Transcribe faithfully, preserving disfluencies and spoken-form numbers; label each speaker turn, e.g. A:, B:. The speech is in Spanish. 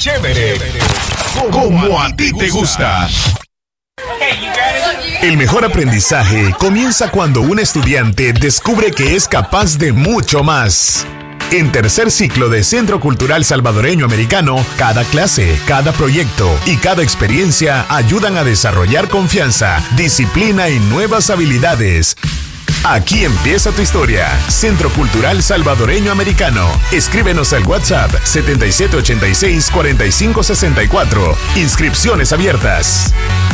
A: chévere, como a ti te gusta. El mejor aprendizaje comienza cuando un estudiante descubre que es capaz de mucho más. En tercer ciclo de Centro Cultural Salvadoreño Americano, cada clase, cada proyecto y cada experiencia ayudan a desarrollar confianza, disciplina y nuevas habilidades. Aquí empieza tu historia. Centro Cultural Salvadoreño Americano. Escríbenos al WhatsApp setenta y siete ochenta y seis cuarenta y cinco sesenta y cuatro. Inscripciones abiertas.